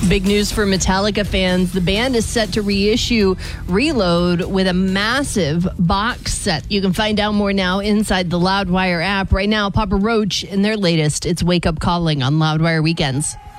Big news for Metallica fans. The band is set to reissue Reload with a massive box set. You can find out more now inside the Loudwire app. Right now, Papa Roach in their latest, it's Wake Up Calling on Loudwire Weekends.